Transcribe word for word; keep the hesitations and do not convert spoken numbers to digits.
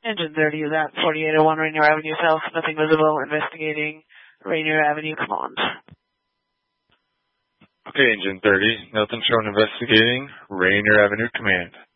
Engine thirty is at forty-eight oh one Rainier Avenue South. Nothing visible. Investigating Rainier Avenue Command. Okay, Engine thirty. Nothing shown investigating Rainier Avenue Command.